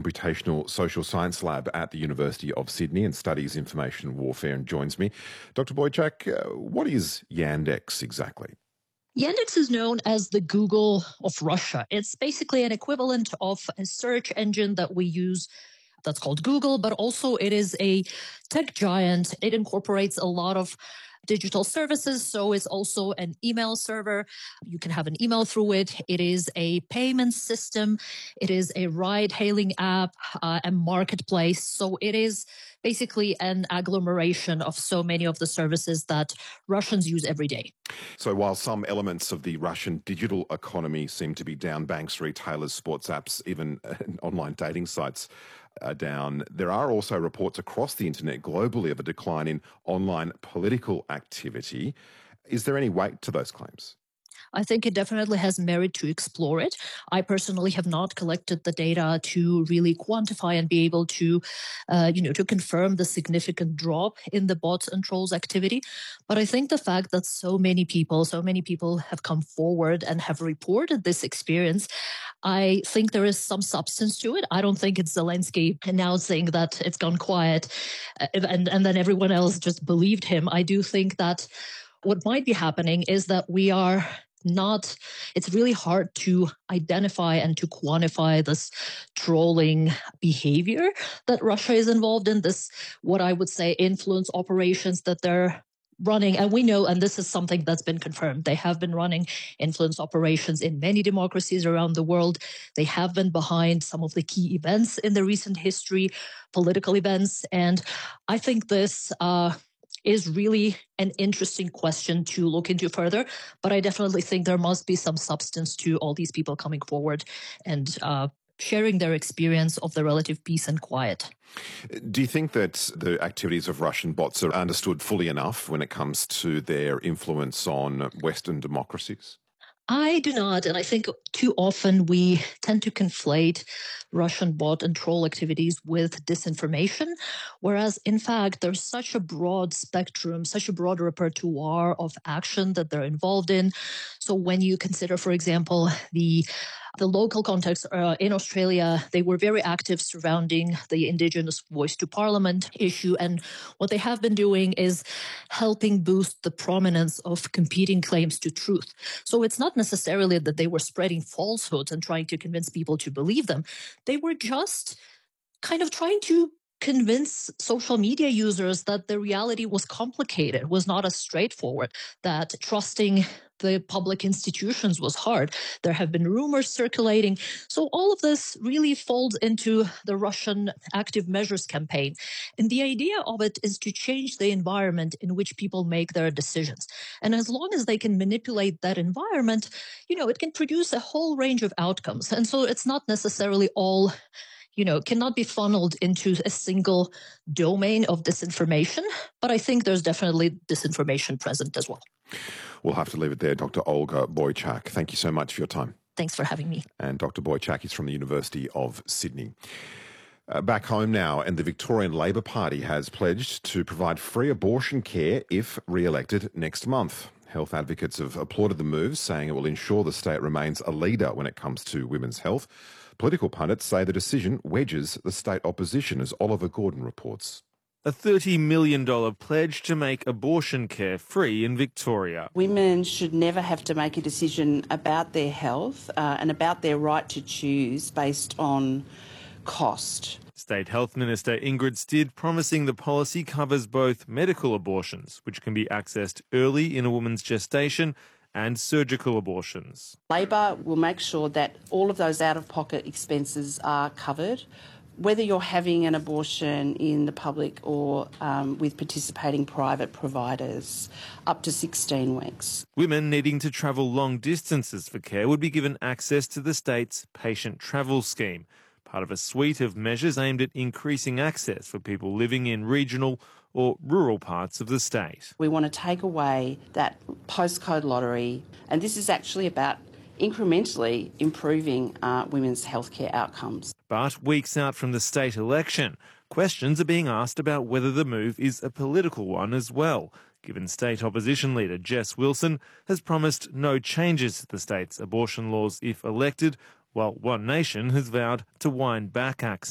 Computational Social Science Lab at the University of Sydney and studies information warfare and joins me. Dr. Boychuk, what is Yandex exactly? Yandex is known as the Google of Russia. It's basically an equivalent of a search engine that we use that's called Google, but also it is a tech giant. It incorporates a lot of digital services. So it's also an email server. You can have an email through it. It is a payment system. It is a ride-hailing app, a marketplace. So it is basically an agglomeration of so many of the services that Russians use every day. So while some elements of the Russian digital economy seem to be down, banks, retailers, sports apps, even online dating sites are down, there are also reports across the internet globally of a decline in online political activity. Is there any weight to those claims? I think it definitely has merit to explore it. I personally have not collected the data to really quantify and be able to, to confirm the significant drop in the bots and trolls activity. But I think the fact that so many people have come forward and have reported this experience, I think there is some substance to it. I don't think it's Zelensky announcing that it's gone quiet and then everyone else just believed him. I do think that what might be happening is that it's really hard to identify and to quantify this trolling behavior that Russia is involved in, this, what I would say, influence operations that they're running. And we know, and this is something that's been confirmed, they have been running influence operations in many democracies around the world. They have been behind some of the key events in the recent history, political events. And I think this is really an interesting question to look into further. But I definitely think there must be some substance to all these people coming forward and sharing their experience of the relative peace and quiet. Do you think that the activities of Russian bots are understood fully enough when it comes to their influence on Western democracies? I do not, and I think too often we tend to conflate Russian bot and troll activities with disinformation, whereas in fact there's such a broad spectrum, such a broad repertoire of action that they're involved in. So when you consider, for example, the local context in Australia, they were very active surrounding the Indigenous Voice to Parliament issue. And what they have been doing is helping boost the prominence of competing claims to truth. So it's not necessarily that they were spreading falsehoods and trying to convince people to believe them. They were just kind of trying to convince social media users that the reality was complicated, was not as straightforward, that trusting the public institutions was hard. There have been rumors circulating. So all of this really folds into the Russian active measures campaign. And the idea of it is to change the environment in which people make their decisions. And as long as they can manipulate that environment, it can produce a whole range of outcomes. And so it's not necessarily all cannot be funneled into a single domain of disinformation. But I think there's definitely disinformation present as well. We'll have to leave it there. Dr. Olga Boychuk, thank you so much for your time. Thanks for having me. And Dr. Boychuk is from the University of Sydney. Back home now, and the Victorian Labor Party has pledged to provide free abortion care if re-elected next month. Health advocates have applauded the move, saying it will ensure the state remains a leader when it comes to women's health. Political pundits say the decision wedges the state opposition, as Oliver Gordon reports. A $30 million pledge to make abortion care free in Victoria. Women should never have to make a decision about their health and about their right to choose based on cost. State Health Minister Ingrid Stidd promising the policy covers both medical abortions, which can be accessed early in a woman's gestation, and surgical abortions. Labor will make sure that all of those out-of-pocket expenses are covered, whether you're having an abortion in the public or with participating private providers, up to 16 weeks. Women needing to travel long distances for care would be given access to the state's patient travel scheme, part of a suite of measures aimed at increasing access for people living in regional or rural parts of the state. We want to take away that postcode lottery, and this is actually about incrementally improving women's healthcare outcomes. But weeks out from the state election, questions are being asked about whether the move is a political one as well, given state opposition leader Jess Wilson has promised no changes to the state's abortion laws if elected, while One Nation has vowed to wind back access.